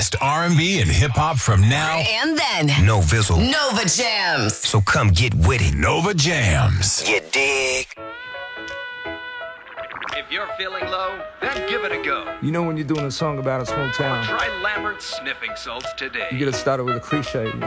best R&B and hip-hop from now and then. No Vizzle. Nova Jams. So come get with it. Nova Jams. You dig? If you're feeling low, then give it a go. You know when you're doing a song about a small town, Try Lambert's Sniffing Salts today. you gotta start it with a cliche.